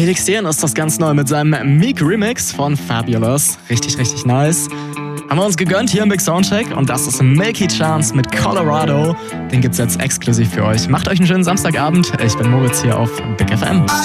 Felix Jähn ist das ganz neu mit seinem Meek-Remix von Fabulous. Richtig, richtig nice. Haben wir uns gegönnt hier im Big Soundcheck und das ist Milky Chance mit Colorado. Den gibt's jetzt exklusiv für euch. Macht euch einen schönen Samstagabend. Ich bin Moritz hier auf Big FM.